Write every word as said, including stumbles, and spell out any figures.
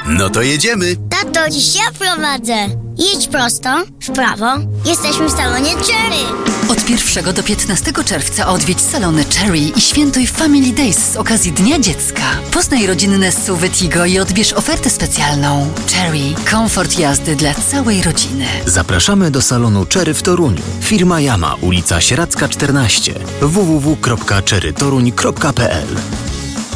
No to jedziemy. Tato, dziś ja prowadzę. Jedź prosto, w prawo. Jesteśmy w salonie Cherry. Od pierwszego do piętnastego czerwca odwiedź salony Cherry i świętuj Family Days z okazji Dnia Dziecka. Poznaj rodzinne S U V Tigo i odbierz ofertę specjalną. Cherry. Komfort jazdy dla całej rodziny. Zapraszamy do salonu Cherry w Toruniu. Firma Yama, ulica Sieradzka czternaście. w w w kropka cherry toruń kropka p l